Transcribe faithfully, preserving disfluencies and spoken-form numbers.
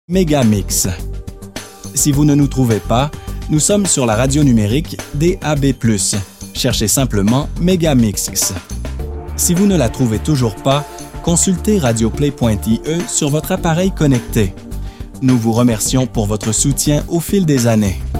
Megamix. Si vous ne nous trouvez pas, nous sommes sur la radio numérique D A B plus. Cherchez simplement Megamix. Si vous ne la trouvez toujours pas, consultez radioplay point I E sur votre appareil connecté. Nous vous remercions pour votre soutien au fil des années.